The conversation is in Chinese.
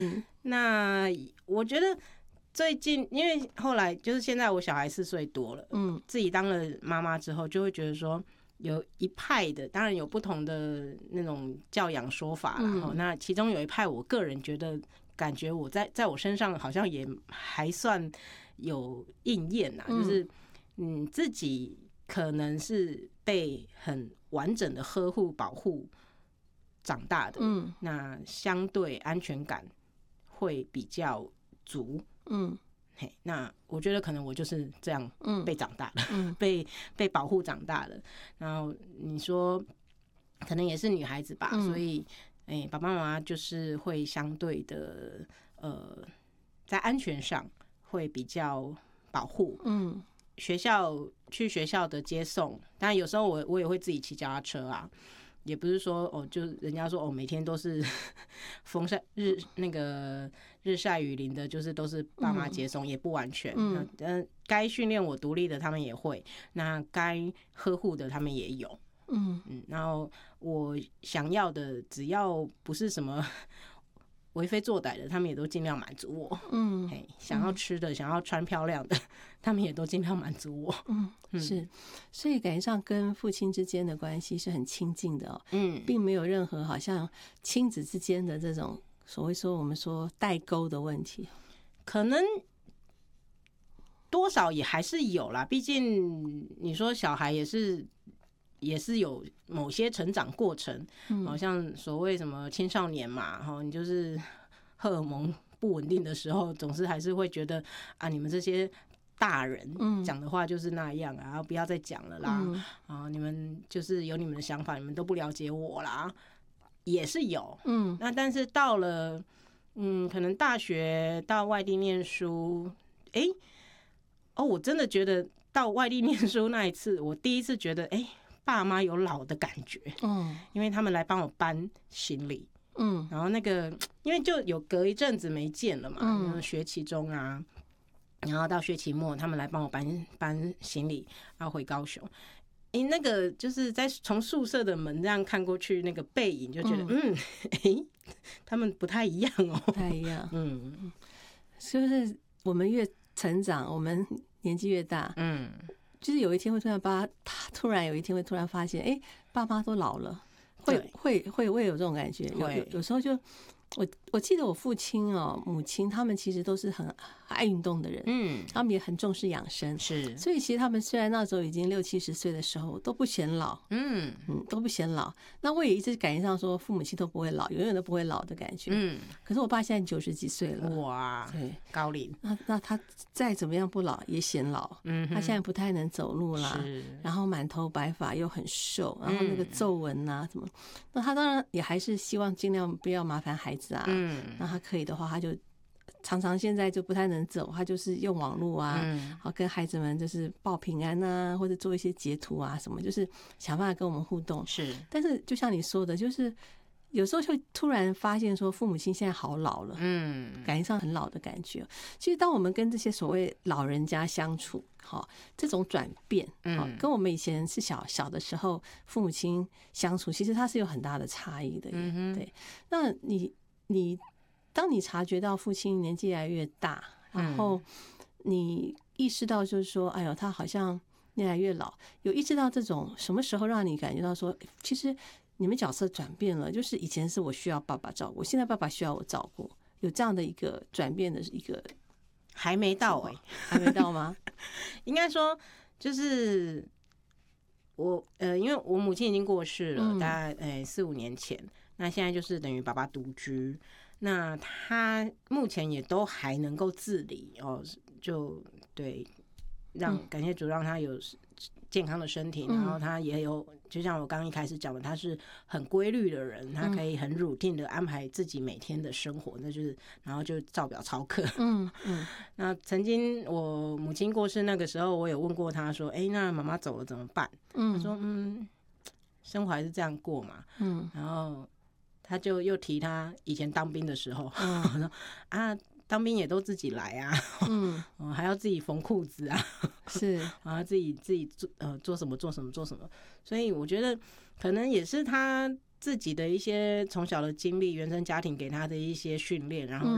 那我觉得最近，因为后来就是现在我小孩4岁多了，自己当了妈妈之后，就会觉得说有一派的，当然有不同的那种教养说法啦。那其中有一派，我个人觉得感觉我在我身上好像也还算有应验呐，就是自己可能是被很完整的呵护保护长大的，那相对安全感会比较足。那我觉得可能我就是这样被长大的，被保护长大的。然后你说可能也是女孩子吧，所以爸爸妈妈就是会相对的在安全上会比较保护。去学校的接送，当然有时候我也会自己骑脚踏车啊。也不是说就人家说每天都是风晒日晒雨淋的，就是都是爸妈接送，也不完全。该训练我独立的他们也会，那该呵护的他们也有。然后我想要的只要不是什么为非作歹的，他们也都尽量满足我。想要吃的，想要穿漂亮的，他们也都尽量满足我。 是，所以感觉上跟父亲之间的关系是很亲近的哦。并没有任何好像亲子之间的这种所谓说我们说代沟的问题。 可能多少也还是有啦，毕竟你说小孩也是有某些成长过程，好像所谓什么青少年嘛，你就是荷尔蒙不稳定的时候，总是还是会觉得啊，你们这些大人讲的话就是那样啊，不要再讲了啦，你们就是有你们的想法，你们都不了解我啦，也是有。那但是到了可能大学到外地念书，我真的觉得到外地念书那一次，我第一次觉得爸妈有老的感觉。因为他们来帮我搬行李。然后那个因为就有隔一阵子没见了嘛，学期中啊，然后到学期末他们来帮我搬行李，然后回高雄。那个就是在从宿舍的门这样看过去，那个背影就觉得他们不太一样哦， 不太一样。就是我们越成长，我们年纪越大，就是有一天会突然有一天会突然发现，爸妈都老了，会有这种感觉。有时候就我记得我父亲母亲他们其实都是很爱运动的人，他们也很重视养生， 是， 所以其实他们虽然那时候已经60-70岁的时候都不显老，都不显老。那我也一直感觉上说父母亲都不会老，永远都不会老的感觉。可是我爸现在90几岁了， 哇，对，高龄。 那他再怎么样不老也显老。他现在不太能走路啦，然后满头白发又很瘦，然后那个皱纹啊什么，那他当然也还是希望尽量不要麻烦孩子啊。那他可以的话，他就常常现在就不太能走，他就是用网络啊，跟孩子们就是报平安啊，或者做一些截图啊什么，就是想办法跟我们互动。 是， 但是就像你说的，就是有时候就突然发现说父母亲现在好老了，感觉上很老的感觉。其实当我们跟这些所谓老人家相处，这种转变，跟我们以前是小的时候父母亲相处，其实它是有很大的差异的。对，那你当你察觉到父亲年纪越来越大，然后你意识到就是说，哎呦，他好像越来越老，有意识到这种什么时候让你感觉到说，其实你们角色转变了，就是以前是我需要爸爸照顾，现在爸爸需要我照顾，有这样的一个转变的一个还没到还没到吗？ 应该说就是我因为我母亲已经过世了，大概4-5年前，那现在就是等于爸爸独居，那他目前也都还能够自理就对，感谢主让他有健康的身体，然后他也有就像我刚刚一开始讲的，他是很规律的人，他可以很 routine 的安排自己每天的生活，那就是然后就照表操课。那曾经我母亲过世那个时候，我有问过他说，那妈妈走了怎么办？他说生活还是这样过嘛。然后他就又提他以前当兵的时候，说当兵也都自己来啊，还要自己缝裤子啊， 是， 然后自己做什么，所以我觉得可能也是他自己的一些从小的经历，原生家庭给他的一些训练，然后